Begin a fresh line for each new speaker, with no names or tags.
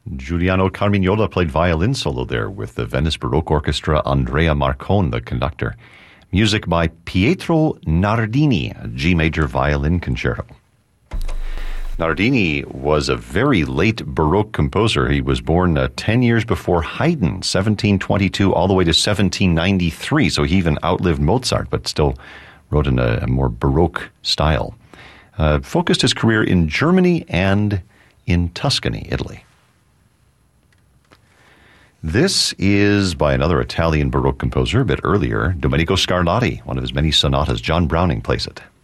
Giuliano Carmignola played violin solo there with the Venice Baroque Orchestra, Andrea Marcon, the conductor. Music by Pietro Nardini, a G major violin concerto. Nardini was a very late Baroque composer. He was born 10 years before Haydn, 1722, all the way to 1793. So he even outlived Mozart, but still wrote in a more Baroque style. Focused his career in Germany and in Tuscany, Italy. This is by another Italian Baroque composer a bit earlier, Domenico Scarlatti, one of his many sonatas. John Browning plays it.